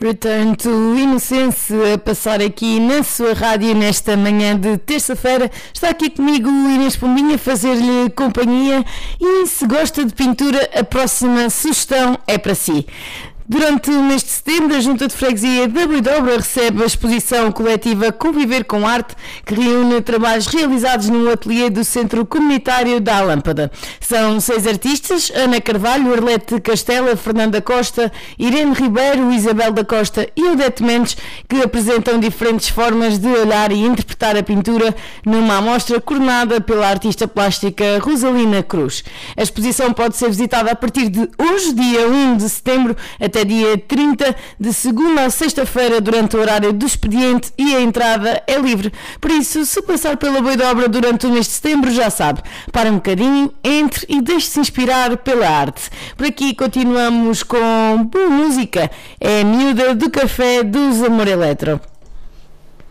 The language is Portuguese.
Return to Innocence a passar aqui na sua rádio nesta manhã de terça-feira. Está aqui comigo o Inês Pombinha a fazer-lhe companhia e se gosta de pintura, a próxima sugestão é para si. Durante o mês de setembro, a Junta de Freguesia da Boidobra recebe a exposição coletiva Conviver com Arte, que reúne trabalhos realizados no ateliê do Centro Comunitário da Lâmpada. São 6 artistas: Ana Carvalho, Arlete Castela, Fernanda Costa, Irene Ribeiro, Isabel da Costa e Odete Mendes, que apresentam diferentes formas de olhar e interpretar a pintura numa amostra coordenada pela artista plástica Rosalina Cruz. A exposição pode ser visitada a partir de hoje, dia 1 de setembro, até dia 30, de segunda a sexta-feira, durante o horário do expediente, e a entrada é livre. Por isso, se passar pela Boidobra durante o mês de setembro, já sabe, para um bocadinho, entre e deixe-se inspirar pela arte. Por aqui continuamos com boa música. É a Miúda do Café dos Amor Eletro.